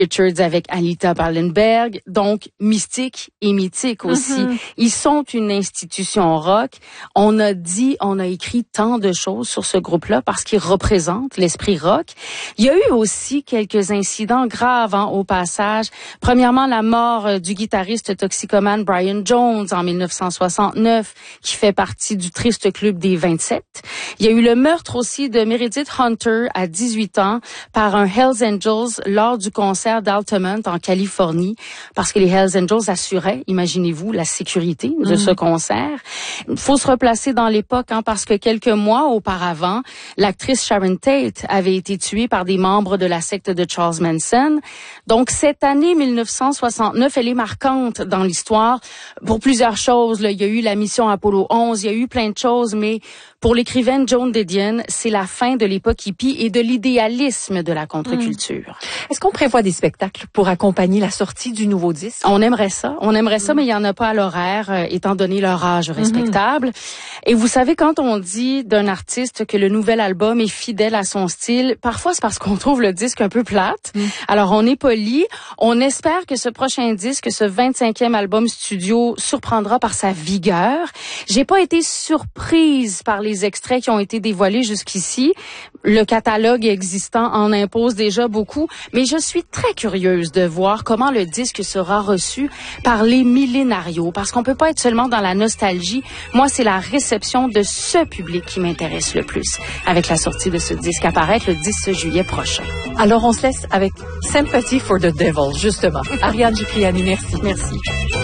Richards avec Anita Pallenberg, donc mystique et mythique aussi. Ils sont une institution rock. On a écrit tant de choses sur ce groupe-là parce qu'il représente l'esprit rock. Il y a eu aussi quelques incidents graves au passage. Premièrement, la mort du guitariste toxicomane Brian Jones en 1969, qui fait partie du triste club des 27. Il y a eu le meurtre aussi de Meredith Hunter à 18 ans par un Hells Angels lors du concert d'Altamont en Californie, parce que les Hells Angels assuraient, imaginez-vous, la sécurité de ce concert. Il faut se replacer dans l'époque, parce que quelques mois auparavant, l'actrice Sharon Tate avait été tuée par des membres de la secte de Charles Manson. Donc, cette année 1969, elle est marquante dans l'histoire pour plusieurs choses. Là, il y a eu la mission Apollo 11, il y a eu plein de choses, mais pour l'écrivaine Joan Didion, c'est la fin de l'époque hippie et de l'idéalisme de la contre-culture. Est-ce qu'on prévoit des spectacles pour accompagner la sortie du nouveau disque? On aimerait ça, mais il y en a pas à l'horaire, étant donné leur âge respectable. Et vous savez, quand on dit d'un artiste que le nouvel album est fidèle à son style, parfois c'est parce qu'on trouve le disque un peu plate. Alors on est poli, on espère que ce prochain disque, ce 25e album studio, surprendra par sa vigueur. J'ai pas été surprise par les extraits qui ont été dévoilés jusqu'ici. Le catalogue existant en impose déjà beaucoup, mais je suis très curieuse de voir comment le disque sera reçu par les millénarios, parce qu'on peut pas être seulement dans la nostalgie. Moi, c'est la réception de ce public qui m'intéresse le plus, avec la sortie de ce disque à paraître le 10 juillet prochain. Alors, on se laisse avec Sympathy for the Devil, justement. Ariane Cipriani, merci. Merci.